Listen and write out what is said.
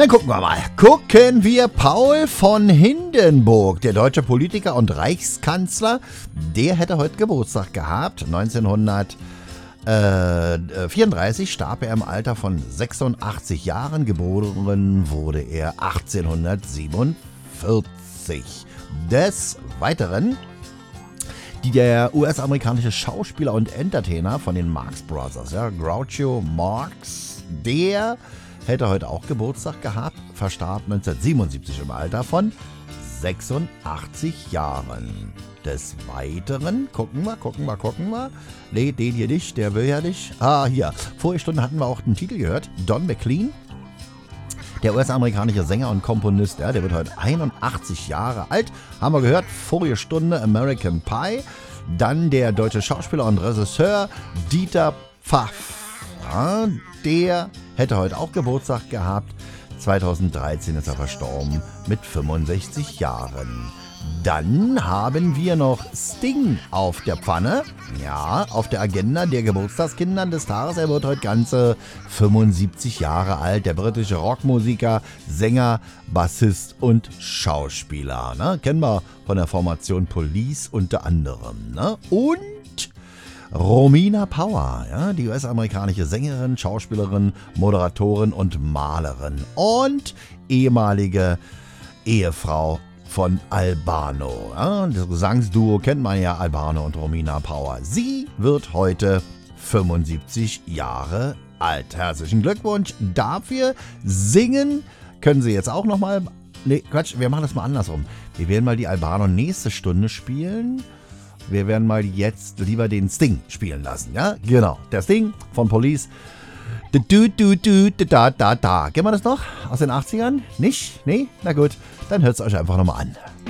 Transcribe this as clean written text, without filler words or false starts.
Dann gucken wir mal. Gucken wir Paul von Hindenburg, der deutsche Politiker und Reichskanzler. Der hätte heute Geburtstag gehabt. 1934 starb er im Alter von 86 Jahren. Geboren wurde er 1847. Des Weiteren der US-amerikanische Schauspieler und Entertainer von den Marx Brothers, ja, Groucho Marx, der hätte heute auch Geburtstag gehabt, verstarb 1977 im Alter von 86 Jahren. Des Weiteren, gucken wir. Nee, den hier nicht, der will ja nicht. Hier. Vorige Stunde hatten wir auch den Titel gehört. Don McLean, der US-amerikanische Sänger und Komponist, ja, der wird heute 81 Jahre alt. Haben wir gehört, vorige Stunde American Pie. Dann der deutsche Schauspieler und Regisseur Dieter Pfaff. Ja, der hätte heute auch Geburtstag gehabt. 2013 ist er verstorben mit 65 Jahren. Dann haben wir noch Sting auf der Pfanne. Ja, auf der Agenda der Geburtstagskinder des Tages. Er wird heute ganze 75 Jahre alt. Der britische Rockmusiker, Sänger, Bassist und Schauspieler. Ne? Kennen wir von der Formation Police unter anderem. Ne? Und Romina Power, ja, die US-amerikanische Sängerin, Schauspielerin, Moderatorin und Malerin. Und ehemalige Ehefrau von Albano. Ja, das Gesangsduo kennt man ja, Albano und Romina Power. Sie wird heute 75 Jahre alt. Herzlichen Glückwunsch dafür. Singen können Sie jetzt auch nochmal. Nee, Quatsch, wir machen das mal andersrum. Wir werden mal die Albano nächste Stunde spielen. Wir werden mal jetzt lieber den Sting spielen lassen. Ja, genau. Der Sting von Police. Kennen wir das noch? Aus den 80ern? Nicht? Nee? Na gut, dann hört es euch einfach nochmal an.